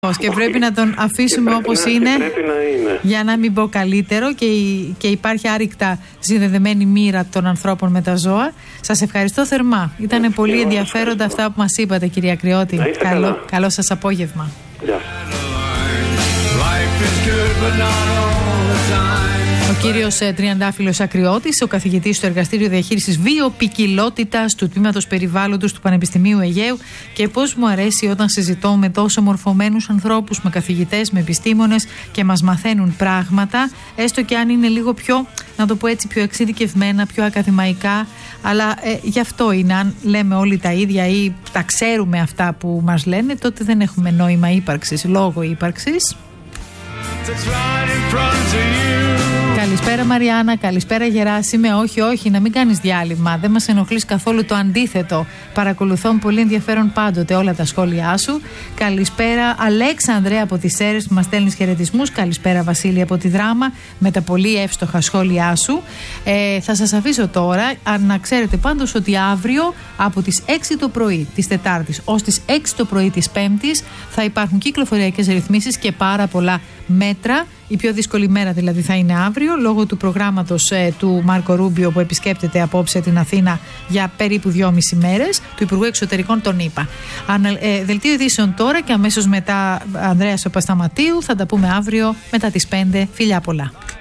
Και πρέπει να τον αφήσουμε όπως είναι, για να μην πω καλύτερο, και υπάρχει άρρηκτα συνδεδεμένη μοίρα των ανθρώπων με τα ζώα. Σας ευχαριστώ θερμά. Ήταν πολύ ενδιαφέροντα αυτά που μας είπατε, κυρία Κρυώτη. Καλό σας απόγευμα. Ο κύριος Τριαντάφυλλος Ακριώτης, ο καθηγητής στο Εργαστήριο Διαχείρισης Βιοποικιλότητας του Τμήματος Περιβάλλοντος του Πανεπιστημίου Αιγαίου, και πώς μου αρέσει όταν συζητώ με τόσο μορφωμένους ανθρώπους, με καθηγητές, με επιστήμονες, και μας μαθαίνουν πράγματα, έστω και αν είναι λίγο πιο, να το πω έτσι, πιο εξειδικευμένα, πιο ακαδημαϊκά, αλλά γι' αυτό είναι, αν λέμε όλοι τα ίδια ή τα ξέρουμε αυτά που μας λένε, τότε δεν έχουμε νόημα ύπαρξης, λόγο ύπαρξης. Καλησπέρα Μαριάννα, καλησπέρα Γεράσιμε. Όχι, να μην κάνεις διάλειμμα. Δεν μας ενοχλείς καθόλου, το αντίθετο. Παρακολουθώ με πολύ ενδιαφέρον πάντοτε όλα τα σχόλιά σου. Καλησπέρα Αλέξανδρε από τις Σέρρες που μας στέλνεις χαιρετισμούς. Καλησπέρα Βασίλη από τη Δράμα με τα πολύ εύστοχα σχόλιά σου. Θα σας αφήσω τώρα. Να ξέρετε πάντως ότι αύριο από τις 6 το πρωί της Τετάρτης ως τις 6 το πρωί της Πέμπτης θα υπάρχουν κυκλοφοριακές ρυθμίσεις και πάρα πολλά μέτρα. Η πιο δύσκολη μέρα δηλαδή θα είναι αύριο, λόγω του προγράμματος του Μάρκο Ρούμπιο που επισκέπτεται απόψε την Αθήνα για περίπου 2,5 μέρες, του Υπουργού Εξωτερικών των ΗΠΑ. Δελτίο ειδήσεων τώρα και αμέσως μετά Ανδρέας Παπασταματίου. Θα τα πούμε αύριο μετά τις 5. Φιλιά πολλά.